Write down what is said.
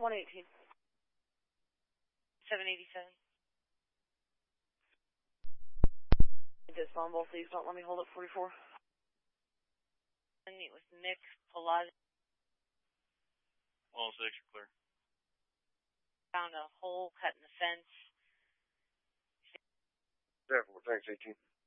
118. 787. This phone, please don't let me hold up 44. I meet with Mick Palazzo. 106, you're clear. Found a hole cut in the fence. Therefore, thanks, 18.